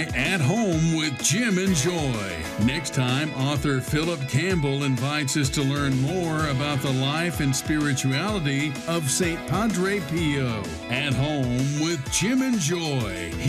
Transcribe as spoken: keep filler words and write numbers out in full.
At Home with Jim and Joy. Next time, author Philip Campbell invites us to learn more about the life and spirituality of Saint Padre Pio. At Home with Jim and Joy.